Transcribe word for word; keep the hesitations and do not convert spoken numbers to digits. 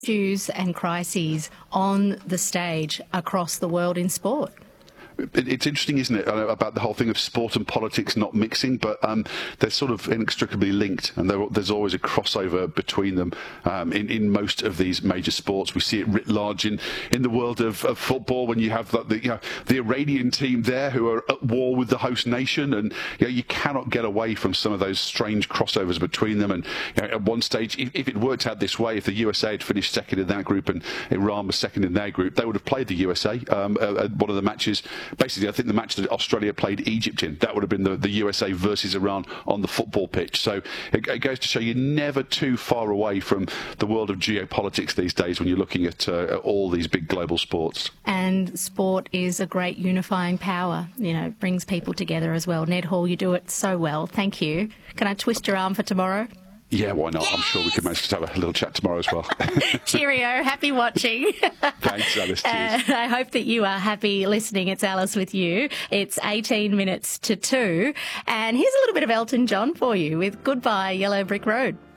issues and crises on the stage across the world in sport. It's interesting, isn't it, about the whole thing of sport and politics not mixing, but um, they're sort of inextricably linked, and there's always a crossover between them um, in, in most of these major sports. We see it writ large in, in the world of, of football when you have the, the, you know, the Iranian team there who are at war with the host nation, and you know, you cannot get away from some of those strange crossovers between them. And you know, at one stage, if, if it worked out this way, if the U S A had finished second in that group and Iran was second in their group, they would have played the U S A um, at one of the matches. Basically, I think the match that Australia played Egypt in, that would have been the, the U S A versus Iran on the football pitch. So it, it goes to show you're never too far away from the world of geopolitics these days when you're looking at, uh, at all these big global sports. And sport is a great unifying power. You know, it brings people together as well. Ned Hall, you do it so well. Thank you. Can I twist your arm for tomorrow? Yeah, why not? Yes! I'm sure we can manage to have a little chat tomorrow as well. Cheerio. Happy watching. Thanks, Alice. Uh, I hope that you are happy listening. It's Alice with you. It's eighteen minutes to two. And here's a little bit of Elton John for you with Goodbye Yellow Brick Road.